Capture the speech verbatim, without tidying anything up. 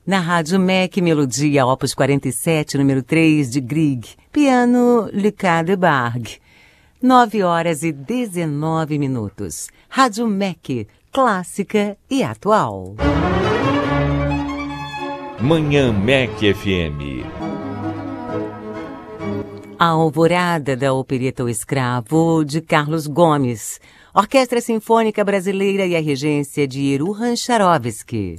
Na Rádio M E C, melodia opus quarenta e sete, número três, de Grieg, piano Lucas de Bargue. nove horas e dezenove minutos. Rádio M E C, clássica e atual. Manhã M E C F M. A Alvorada da Opereta O Escravo, de Carlos Gomes. Orquestra Sinfônica Brasileira e a regência de Eruhan Charovsky.